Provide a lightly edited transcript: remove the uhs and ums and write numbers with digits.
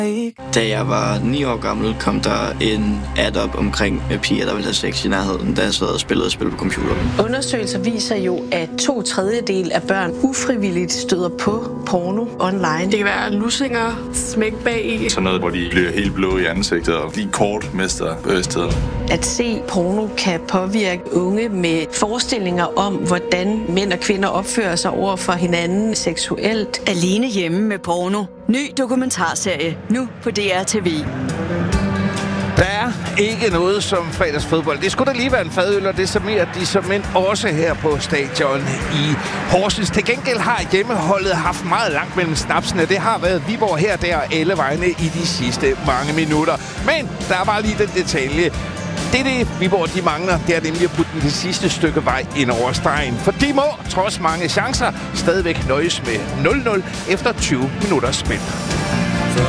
Da jeg var 9 år gammel, kom der en ad op omkring piger, der ville have sex i nærheden, da jeg sad og spillede spil på computeren. Undersøgelser viser jo, at 2/3 af børn ufrivilligt støder på porno online. Det kan være lussinger, smæk bag i. Sådan noget, hvor de bliver helt blå i ansigtet og lige kort mister bevidstheden. At se porno kan påvirke unge med forestillinger om, hvordan mænd og kvinder opfører sig over for hinanden seksuelt. Alene hjemme med porno. Ny dokumentarserie nu på DR TV. Der er ikke noget som fredagsfodbold. Det skulle da lige være en fadøl, og det serverer de som mænd også her på stadion i Horsens. Til gengæld har hjemmeholdet haft meget langt mellem snapsene. Det har været Viborg her, der og alle vegne i de sidste mange minutter. Men der er bare lige den detalje. Det Viborg de mangler, det er nemlig at putte det sidste stykke vej ind over stregen. For de må, trods mange chancer, stadigvæk nøjes med 0-0 efter 20 minutters spil.